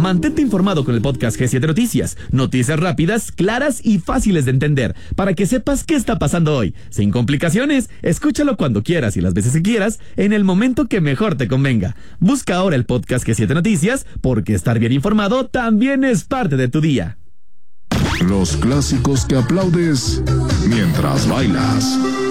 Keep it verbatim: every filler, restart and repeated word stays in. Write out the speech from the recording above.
Mantente informado con el podcast G siete Noticias. Noticias rápidas, claras y fáciles de entender, para que sepas qué está pasando hoy. Sin complicaciones, escúchalo cuando quieras y las veces que quieras, en el momento que mejor te convenga. Busca ahora el podcast G siete Noticias, porque estar bien informado también es parte de tu día. Los clásicos que aplaudes mientras bailas.